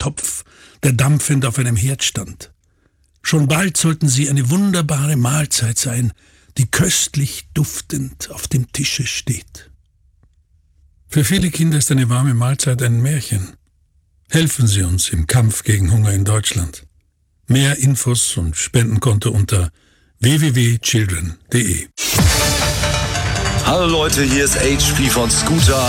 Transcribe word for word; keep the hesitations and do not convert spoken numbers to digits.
Topf, der dampfend auf einem Herd stand. Schon bald sollten sie eine wunderbare Mahlzeit sein, die köstlich duftend auf dem Tische steht. Für viele Kinder ist eine warme Mahlzeit ein Märchen. Helfen Sie uns im Kampf gegen Hunger in Deutschland. Mehr Infos und Spendenkonto unter w w w punkt children punkt d e. Hallo Leute, hier ist H P von Scooter.